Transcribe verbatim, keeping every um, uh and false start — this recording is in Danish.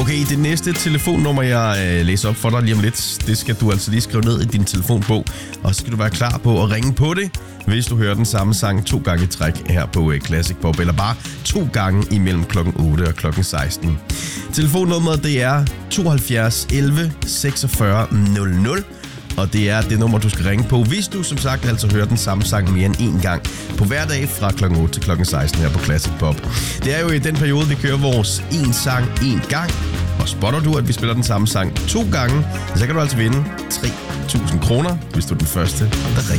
Okay, det næste telefonnummer, jeg øh, læser op for dig lige om lidt, det skal du altså lige skrive ned i din telefonbog, og så skal du være klar på at ringe på det, hvis du hører den samme sang to gange i træk her på øh, Classic Pop, eller bare to gange imellem klokken otte og klokken seksten. Telefonnummeret, det er tooghalvfjerds elleve seksogfyrre nul nul. Og det er det nummer, du skal ringe på, hvis du som sagt altså hører den samme sang mere end én gang på hver dag fra klokken otte til klokken seksten her på Classic Pop. Det er jo i den periode, vi kører vores én sang én gang. Og spotter du, at vi spiller den samme sang to gange, så kan du altså vinde tre tusind kroner, hvis du er den første, der ringer.